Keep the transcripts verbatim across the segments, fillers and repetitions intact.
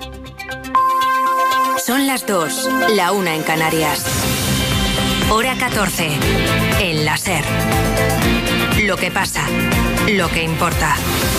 Son las dos, la una en Canarias. Hora catorce, en la SER. Lo que pasa, lo que importa.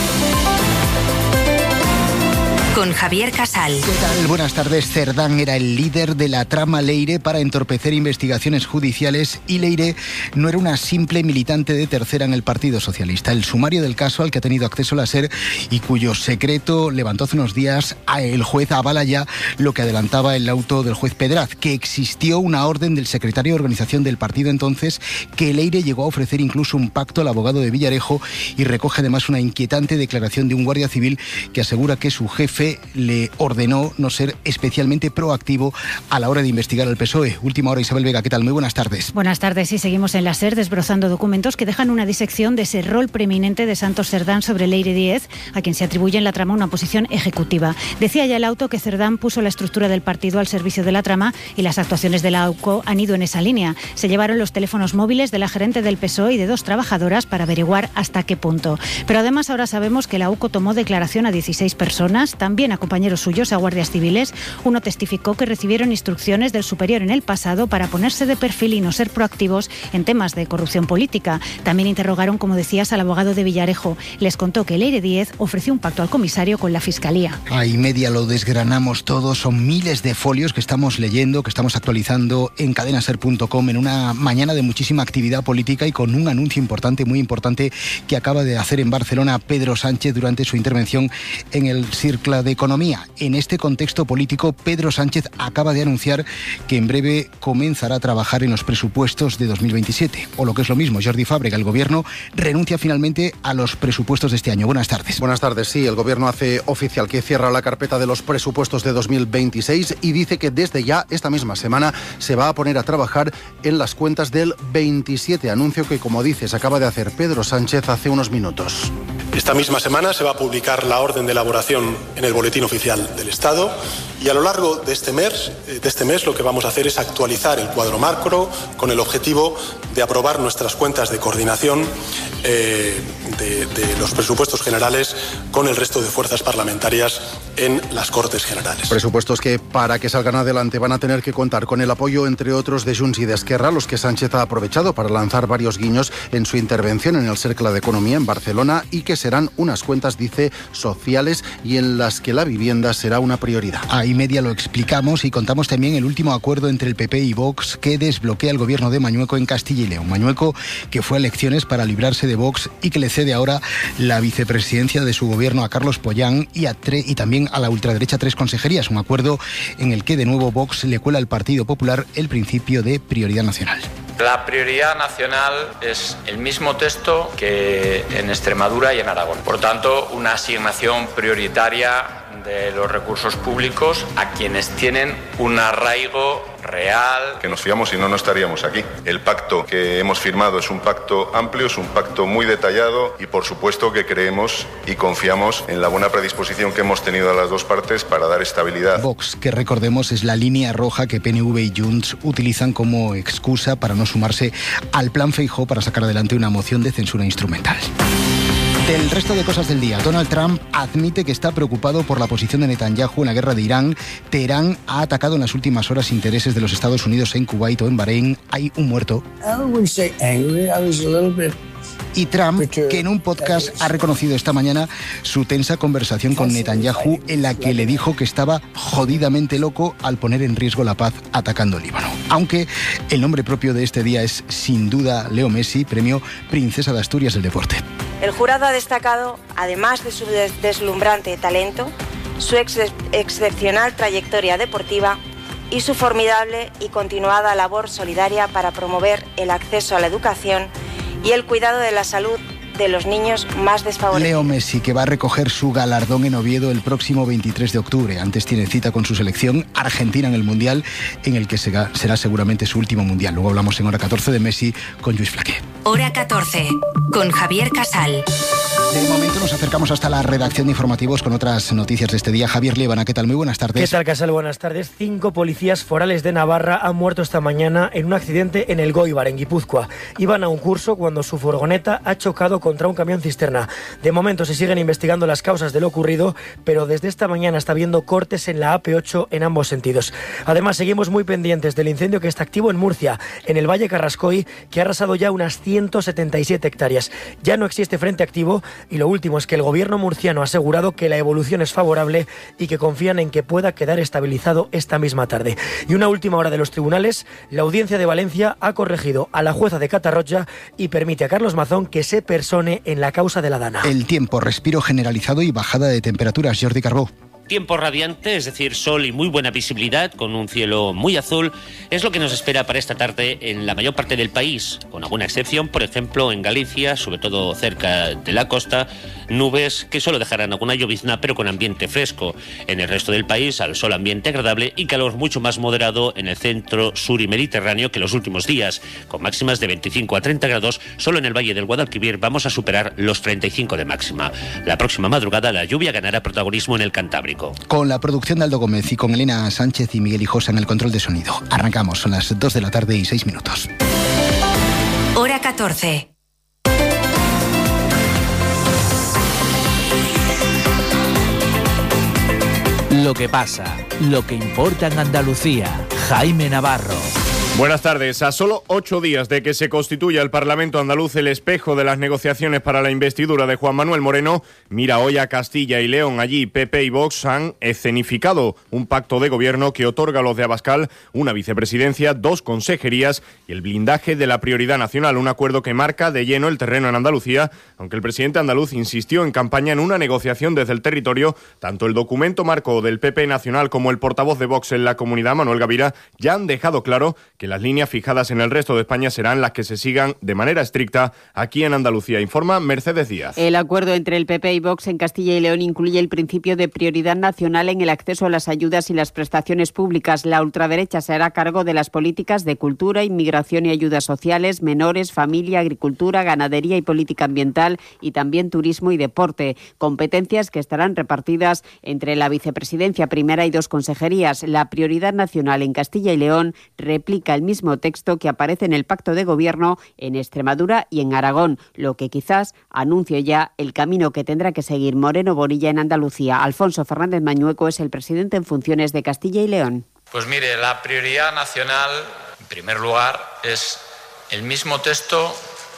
Con Javier Casal. ¿Qué tal? Buenas tardes. Cerdán era el líder de la trama Leire para entorpecer investigaciones judiciales y Leire no era una simple militante de tercera en el Partido Socialista. El sumario del caso al que ha tenido acceso la SER y cuyo secreto levantó hace unos días el juez avala ya lo que adelantaba el auto del juez Pedraz, que existió una orden del secretario de organización del partido entonces que Leire llegó a ofrecer incluso un pacto al abogado de Villarejo y recoge además una inquietante declaración de un guardia civil que asegura que su jefe le ordenó no ser especialmente proactivo a la hora de investigar al P S O E. Última hora, Isabel Vega, ¿qué tal? Muy buenas tardes. Buenas tardes, y seguimos en la SER desbrozando documentos que dejan una disección de ese rol preeminente de Santos Cerdán sobre Leire Díez, a quien se atribuye en la trama una posición ejecutiva. Decía ya el auto que Cerdán puso la estructura del partido al servicio de la trama y las actuaciones de la AUCO han ido en esa línea. Se llevaron los teléfonos móviles de la gerente del P S O E y de dos trabajadoras para averiguar hasta qué punto. Pero además ahora sabemos que la AUCO tomó declaración a dieciséis personas, también a compañeros suyos, a guardias civiles. Uno testificó que recibieron instrucciones del superior en el pasado para ponerse de perfil y no ser proactivos en temas de corrupción política. También interrogaron, como decías, al abogado de Villarejo. Les contó que Leire Díez ofreció un pacto al comisario con la Fiscalía. A y media lo desgranamos todo. Son miles de folios que estamos leyendo, que estamos actualizando en cadena ser punto com en una mañana de muchísima actividad política y con un anuncio importante, muy importante, que acaba de hacer en Barcelona Pedro Sánchez durante su intervención en el Cercle de Economía. En este contexto político, Pedro Sánchez acaba de anunciar que en breve comenzará a trabajar en los presupuestos de dos mil veintisiete. O lo que es lo mismo, Jordi Fàbrega, el Gobierno renuncia finalmente a los presupuestos de este año. Buenas tardes. Buenas tardes, sí. El Gobierno hace oficial que cierra la carpeta de los presupuestos de dos mil veintiséis y dice que desde ya, esta misma semana, se va a poner a trabajar en las cuentas del veintisiete. Anuncio que, como dices, acaba de hacer Pedro Sánchez hace unos minutos. Esta misma semana se va a publicar la orden de elaboración en el Boletín Oficial del Estado y a lo largo de este mes, de este mes lo que vamos a hacer es actualizar el cuadro macro con el objetivo de aprobar nuestras cuentas de coordinación eh, de, de los presupuestos generales con el resto de fuerzas parlamentarias en las Cortes Generales. Presupuestos que, para que salgan adelante, van a tener que contar con el apoyo, entre otros, de Junts y de Esquerra, los que Sánchez ha aprovechado para lanzar varios guiños en su intervención en el Cercle de Economía en Barcelona y que serán unas cuentas, dice, sociales y en las que la vivienda será una prioridad. A y media lo explicamos y contamos también el último acuerdo entre el P P y Vox que desbloquea el gobierno de Mañueco en Castilla y León. Mañueco, que fue a elecciones para librarse de Vox y que le cede ahora la vicepresidencia de su gobierno a Carlos Pollán y, a tre- y también a la ultraderecha tres consejerías. Un acuerdo en el que de nuevo Vox le cuela al Partido Popular el principio de prioridad nacional. La prioridad nacional es el mismo texto que en Extremadura y en Aragón. Por tanto, una asignación prioritaria de los recursos públicos a quienes tienen un arraigo real. Que nos fiamos y no, no estaríamos aquí. El pacto que hemos firmado es un pacto amplio, es un pacto muy detallado y por supuesto que creemos y confiamos en la buena predisposición que hemos tenido a las dos partes para dar estabilidad. Vox, que recordemos es la línea roja que P N V y Junts utilizan como excusa para no sumarse al plan Feijóo para sacar adelante una moción de censura instrumental. Del resto de cosas del día, Donald Trump admite que está preocupado por la posición de Netanyahu en la guerra de Irán. Teherán ha atacado en las últimas horas intereses de los Estados Unidos en Kuwait o en Bahrein. Hay un muerto. Y Trump, que en un podcast ha reconocido esta mañana su tensa conversación con Netanyahu en la que le dijo que estaba jodidamente loco al poner en riesgo la paz atacando Líbano. Aunque el nombre propio de este día es sin duda Leo Messi, premio Princesa de Asturias del deporte. El jurado ha destacado, además de su des- deslumbrante talento, su ex- excepcional trayectoria deportiva y su formidable y continuada labor solidaria para promover el acceso a la educación y el cuidado de la salud de los niños más desfavorecidos. Leo Messi, que va a recoger su galardón en Oviedo el próximo veintitrés de octubre. Antes tiene cita con su selección Argentina en el Mundial, en el que será, será seguramente su último Mundial. Luego hablamos en Hora catorce de Messi con Lluís Flaqué. Hora catorce, con Javier Casal. De momento nos acercamos hasta la redacción de informativos con otras noticias de este día. Javier Liébana, ¿qué tal? Muy buenas tardes. ¿Qué tal, Casal? Buenas tardes. Cinco policías forales de Navarra han muerto esta mañana en un accidente en el Goibar, en Guipúzcoa. Iban a un curso cuando su furgoneta ha chocado contra un camión cisterna. De momento se siguen investigando las causas de lo ocurrido, pero desde esta mañana está habiendo cortes en la A P ocho en ambos sentidos. Además, seguimos muy pendientes del incendio que está activo en Murcia, en el Valle Carrascoy, que ha arrasado ya unas ciento setenta y siete hectáreas. Ya no existe frente activo y lo último es que el gobierno murciano ha asegurado que la evolución es favorable y que confían en que pueda quedar estabilizado esta misma tarde. Y una última hora de los tribunales, la Audiencia de Valencia ha corregido a la jueza de Catarroja y permite a Carlos Mazón que se persone en la causa de la Dana. El tiempo, respiro generalizado y bajada de temperaturas. Jordi Carbó. Tiempo radiante, es decir, sol y muy buena visibilidad, con un cielo muy azul, es lo que nos espera para esta tarde en la mayor parte del país, con alguna excepción, por ejemplo, en Galicia, sobre todo cerca de la costa, nubes que solo dejarán alguna llovizna, pero con ambiente fresco. En el resto del país, al sol ambiente agradable y calor mucho más moderado en el centro, sur y mediterráneo que los últimos días, con máximas de veinticinco a treinta grados. Solo en el Valle del Guadalquivir vamos a superar los treinta y cinco de máxima. La próxima madrugada la lluvia ganará protagonismo en el Cantábrico. Con la producción de Aldo Gómez y con Elena Sánchez y Miguel Hijosa en el control de sonido. Arrancamos, son las dos de la tarde y seis minutos. Hora catorce. Lo que pasa, lo que importa en Andalucía. Jaime Navarro. Buenas tardes. A solo ocho días de que se constituya el Parlamento andaluz, el espejo de las negociaciones para la investidura de Juan Manuel Moreno mira hoy a Castilla y León. Allí P P y Vox han escenificado un pacto de gobierno que otorga a los de Abascal una vicepresidencia, dos consejerías y el blindaje de la prioridad nacional. Un acuerdo que marca de lleno el terreno en Andalucía, aunque el presidente andaluz insistió en campaña en una negociación desde el territorio. Tanto el documento marco del P P nacional como el portavoz de Vox en la comunidad, Manuel Gavira, ya han dejado claro que que las líneas fijadas en el resto de España serán las que se sigan de manera estricta aquí en Andalucía. Informa Mercedes Díaz. El acuerdo entre el P P y Vox en Castilla y León incluye el principio de prioridad nacional en el acceso a las ayudas y las prestaciones públicas. La ultraderecha se hará cargo de las políticas de cultura, inmigración y ayudas sociales, menores, familia, agricultura, ganadería y política ambiental, y también turismo y deporte. Competencias que estarán repartidas entre la vicepresidencia primera y dos consejerías. La prioridad nacional en Castilla y León replica el mismo texto que aparece en el pacto de gobierno en Extremadura y en Aragón, lo que quizás anuncie ya el camino que tendrá que seguir Moreno Bonilla en Andalucía. Alfonso Fernández Mañueco es el presidente en funciones de Castilla y León. Pues mire, la prioridad nacional, en primer lugar, es el mismo texto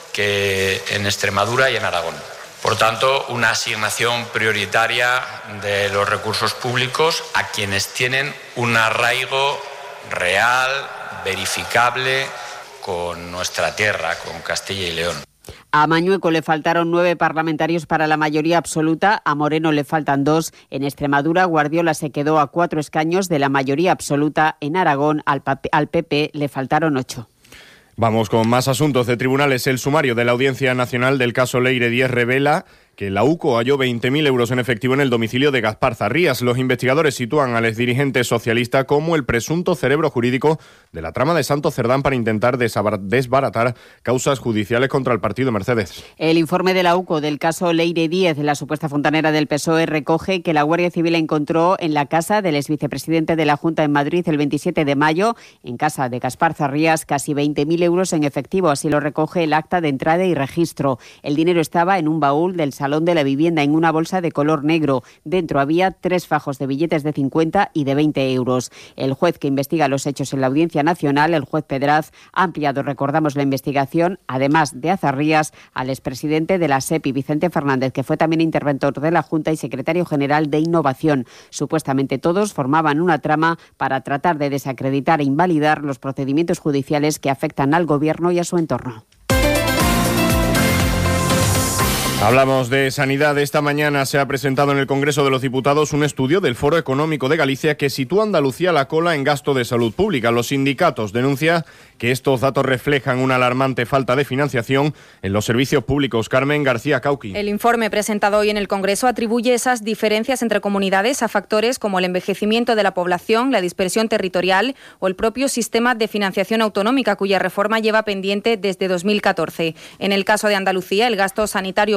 que en Extremadura y en Aragón. Por tanto, una asignación prioritaria de los recursos públicos a quienes tienen un arraigo real, verificable con nuestra tierra, con Castilla y León. A Mañueco le faltaron nueve parlamentarios para la mayoría absoluta, a Moreno le faltan dos. En Extremadura, Guardiola se quedó a cuatro escaños de la mayoría absoluta. En Aragón, al P P le faltaron ocho. Vamos con más asuntos de tribunales. El sumario de la Audiencia Nacional del caso Leire Díez revela que la U C O halló veinte mil euros en efectivo en el domicilio de Gaspar Zarrías. Los investigadores sitúan al exdirigente socialista como el presunto cerebro jurídico de la trama de Santo Cerdán para intentar desbaratar causas judiciales contra el partido Mercedes. El informe de la U C O del caso Leire Díez, la supuesta fontanera del P S O E, recoge que la Guardia Civil encontró en la casa del exvicepresidente de la Junta en Madrid el veintisiete de mayo, en casa de Gaspar Zarrías, casi veinte mil euros en efectivo. Así lo recoge el acta de entrada y registro. El dinero estaba en un baúl del salón de la vivienda en una bolsa de color negro. Dentro había tres fajos de billetes de cincuenta y de veinte euros. El juez que investiga los hechos en la Audiencia Nacional, el juez Pedraz, ha ampliado, recordamos, la investigación, además de a Zarrías, al expresidente de la S E P I, Vicente Fernández, que fue también interventor de la Junta y secretario general de Innovación. Supuestamente todos formaban una trama para tratar de desacreditar e invalidar los procedimientos judiciales que afectan al Gobierno y a su entorno. Hablamos de sanidad. Esta mañana se ha presentado en el Congreso de los Diputados un estudio del Foro Económico de Galicia que sitúa a Andalucía a la cola en gasto de salud pública. Los sindicatos denuncian que estos datos reflejan una alarmante falta de financiación en los servicios públicos. Carmen García Cauqui. El informe presentado hoy en el Congreso atribuye esas diferencias entre comunidades a factores como el envejecimiento de la población, la dispersión territorial o el propio sistema de financiación autonómica, cuya reforma lleva pendiente desde dos mil catorce. En el caso de Andalucía, el gasto sanitario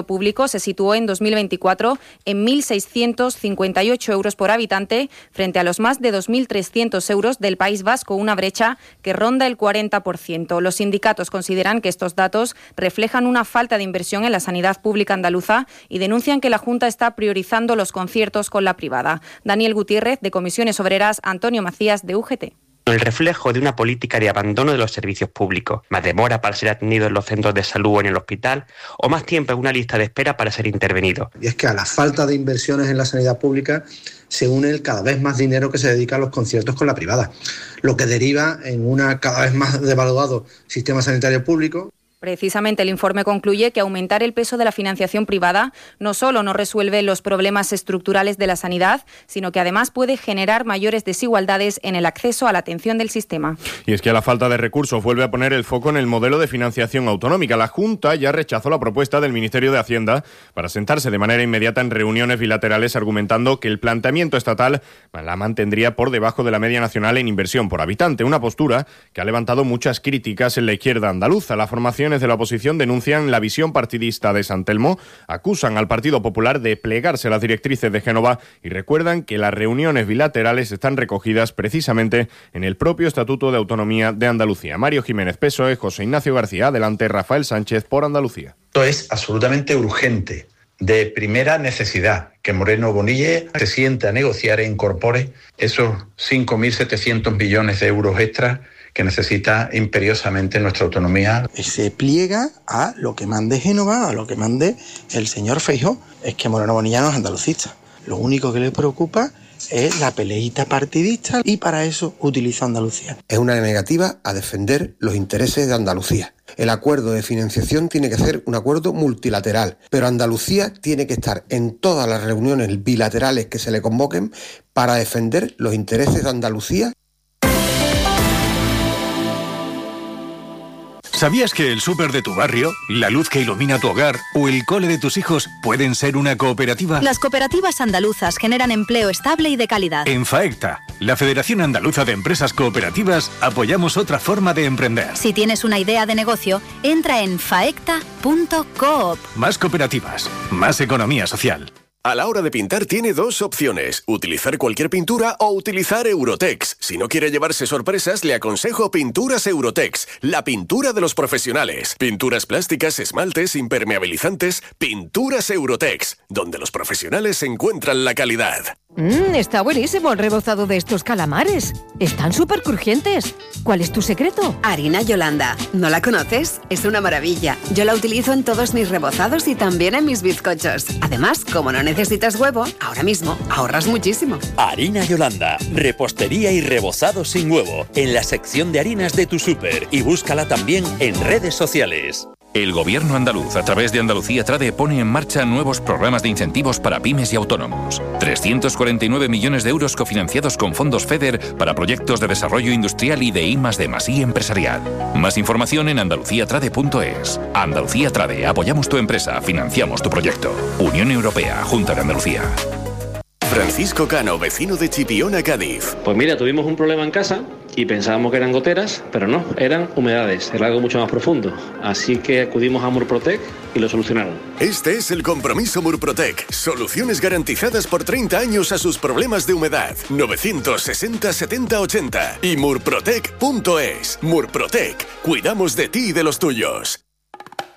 público se situó en dos mil veinticuatro en mil seiscientos cincuenta y ocho euros por habitante, frente a los más de dos mil trescientos euros del País Vasco, una brecha que ronda el cuarenta por ciento. Los sindicatos consideran que estos datos reflejan una falta de inversión en la sanidad pública andaluza y denuncian que la Junta está priorizando los conciertos con la privada. Daniel Gutiérrez, de Comisiones Obreras, Antonio Macías, de U G T. El reflejo de una política de abandono de los servicios públicos, más demora para ser atendido en los centros de salud o en el hospital, o más tiempo en una lista de espera para ser intervenido. Y es que a la falta de inversiones en la sanidad pública se une el cada vez más dinero que se dedica a los conciertos con la privada, lo que deriva en un cada vez más devaluado sistema sanitario público. Precisamente el informe concluye que aumentar el peso de la financiación privada no solo no resuelve los problemas estructurales de la sanidad, sino que además puede generar mayores desigualdades en el acceso a la atención del sistema. Y es que la falta de recursos vuelve a poner el foco en el modelo de financiación autonómica. La Junta ya rechazó la propuesta del Ministerio de Hacienda para sentarse de manera inmediata en reuniones bilaterales, argumentando que el planteamiento estatal la mantendría por debajo de la media nacional en inversión por habitante, una postura que ha levantado muchas críticas en la izquierda andaluza. La formación de la oposición denuncian la visión partidista de San Telmo, acusan al Partido Popular de plegarse a las directrices de Génova y recuerdan que las reuniones bilaterales están recogidas precisamente en el propio Estatuto de Autonomía de Andalucía. Mario Jiménez, P S O E, José Ignacio García, adelante Rafael Sánchez por Andalucía. Esto es absolutamente urgente, de primera necesidad, que Moreno Bonille se siente a negociar e incorpore esos cinco mil setecientos millones de euros extras que necesita imperiosamente nuestra autonomía. Se pliega a lo que mande Génova, a lo que mande el señor Feijóo. Es que Moreno Bonilla no es andalucista. Lo único que le preocupa es la peleita partidista y para eso utiliza Andalucía. Es una negativa a defender los intereses de Andalucía. El acuerdo de financiación tiene que ser un acuerdo multilateral, pero Andalucía tiene que estar en todas las reuniones bilaterales que se le convoquen para defender los intereses de Andalucía. ¿Sabías que el súper de tu barrio, la luz que ilumina tu hogar o el cole de tus hijos pueden ser una cooperativa? Las cooperativas andaluzas generan empleo estable y de calidad. En FAECTA, la Federación Andaluza de Empresas Cooperativas, apoyamos otra forma de emprender. Si tienes una idea de negocio, entra en faecta punto coop. Más cooperativas, más economía social. A la hora de pintar tiene dos opciones, utilizar cualquier pintura o utilizar Eurotex. Si no quiere llevarse sorpresas, le aconsejo Pinturas Eurotex, la pintura de los profesionales. Pinturas plásticas, esmaltes, impermeabilizantes, Pinturas Eurotex, donde los profesionales encuentran la calidad. Mmm, está buenísimo el rebozado de estos calamares. Están súper crujientes. ¿Cuál es tu secreto? Harina Yolanda. ¿No la conoces? Es una maravilla. Yo la utilizo en todos mis rebozados y también en mis bizcochos. Además, como no necesitas huevo, ahora mismo ahorras muchísimo. Harina Yolanda. Repostería y rebozado sin huevo. En la sección de harinas de tu súper. Y búscala también en redes sociales. El Gobierno andaluz, a través de Andalucía Trade, pone en marcha nuevos programas de incentivos para pymes y autónomos. trescientos cuarenta y nueve millones de euros cofinanciados con fondos FEDER para proyectos de desarrollo industrial y de I más D más I empresarial. Más información en andalucía trade punto es. Andalucía Trade, apoyamos tu empresa, financiamos tu proyecto. Unión Europea, Junta de Andalucía. Francisco Cano, vecino de Chipiona, Cádiz. Pues mira, tuvimos un problema en casa y pensábamos que eran goteras, pero no, eran humedades, era algo mucho más profundo. Así que acudimos a Murprotec y lo solucionaron. Este es el compromiso Murprotec. Soluciones garantizadas por treinta años a sus problemas de humedad. novecientos sesenta setenta ochenta y murprotec punto es. Murprotec, cuidamos de ti y de los tuyos.